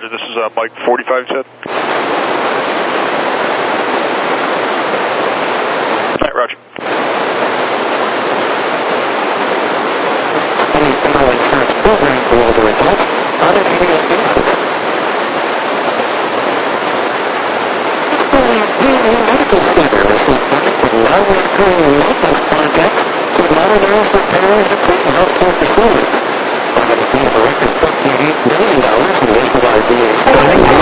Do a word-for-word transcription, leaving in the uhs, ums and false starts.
Roger, this is uh, Mike forty-five, said. Night, Roger. Any federal insurance program for older adults on an annual basis. Medical Center is designed to allow recurring maintenance projects to modernize, repair, and improve healthcare facilities. By the fee of a record fifty-eight million dollars in authorized V A spending